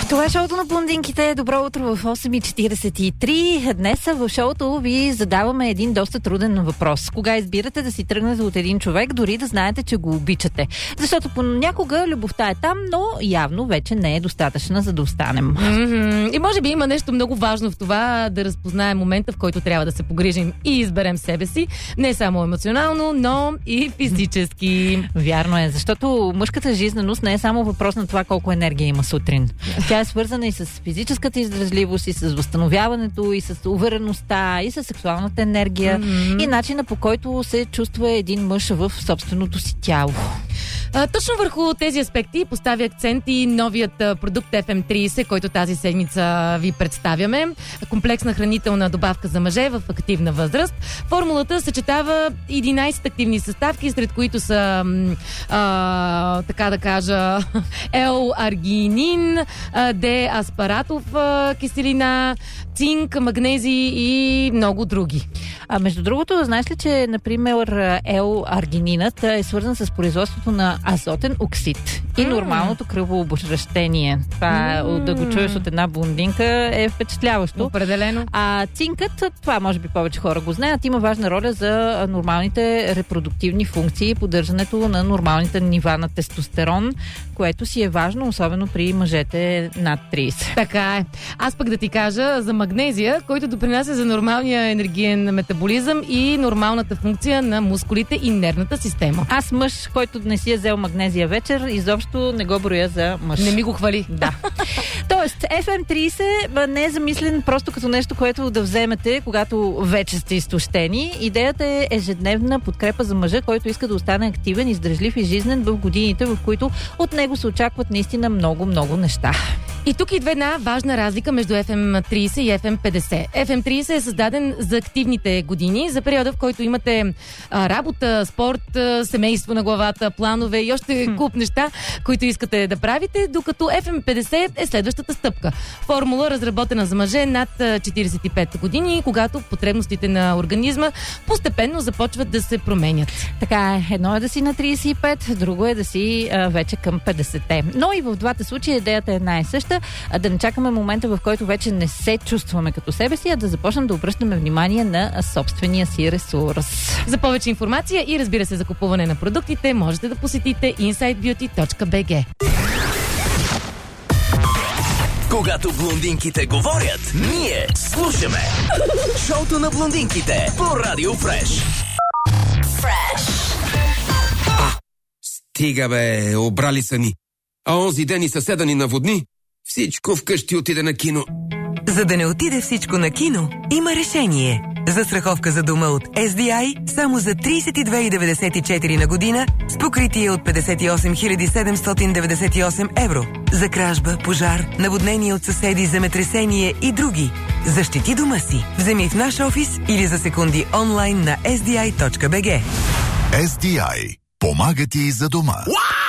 Това е шоуто на блондинките. Добро утро в 8:43. Днес в шоуто ви задаваме един доста труден въпрос. Кога избирате да си тръгнете от един човек, дори да знаете, че го обичате? Защото понякога любовта е там, но явно вече не е достатъчна, за да останем. И може би има нещо много важно в това да разпознаем момента, в който трябва да се погрижим и изберем себе си. Не само емоционално, но и физически. Вярно е, защото мъжката жизненост не е само въпрос на това колко енергия има сутрин. Тя е свързана и с физическата издръжливост, и с възстановяването, и с увереността, и с сексуалната енергия, и начина, по който се чувства един мъж в собственото си тяло. Точно върху тези аспекти поставя акцент и новият продукт FM30, който тази седмица ви представяме. Комплексна хранителна добавка за мъже в активна възраст. Формулата съчетава 11 активни съставки, сред които са така да кажа L-аргинин, D-аспаратов киселина, цинк, магнезий и много други. Между другото, знаеш ли, че, например, L-аргининът е свързан с производството на азотен оксид и нормалното кръвообращение. Това да го чуеш от една блондинка е впечатляващо. Определено. А цинкът, това може би повече хора го знаят, има важна роля за нормалните репродуктивни функции и поддържането на нормалните нива на тестостерон, което си е важно, особено при мъжете над 30. Така е. Аз пък да ти кажа за магнезия, който допринася за нормалния енергиен метаболизъм и нормалната функция на мускулите и нервната система. Аз мъж, който не си е взел магнезия вечер, изобщо не го броя за мъж. Не ми го хвали. Да. Тоест, FM30 не е замислен просто като нещо, което да вземете, когато вече сте изтощени. Идеята е ежедневна подкрепа за мъжа, който иска да остане активен, издръжлив и жизнен в годините, в които от него се очакват наистина много неща. И тук идва една важна разлика между FM30 и FM50. FM30 е създаден за активните години, за периода, в който имате работа, спорт, семейство на главата, планове и още куп неща, които искате да правите, докато FM50 е следващата стъпка. Формула, разработена за мъже над 45 години, когато потребностите на организма постепенно започват да се променят. Така е. Едно е да си на 35, друго е да си вече към 50-те. Но и в двата случая идеята е една и съща. Да не чакаме момента, в който вече не се чувстваме като себе си, а да започнем да обръщаме внимание на собствения си ресурс. За повече информация и, разбира се, за купуване на продуктите, можете да посетите insidebeauty.bg. Когато блондинките говорят, ние слушаме. Шоуто на блондинките по Радио Фреш. Стига бе, обрали са ни. А онзи ден и съседа ни наводни. Всичко вкъщи отиде на кино. За да не отиде всичко на кино, има решение. Застраховка за дома от SDI само за 32,94 на година с покритие от 58 798 евро. За кражба, пожар, наводнение от съседи, земетресение и други. Защити дома си. Вземи в наш офис или за секунди онлайн на sdi.bg. SDI. Помага ти за дома.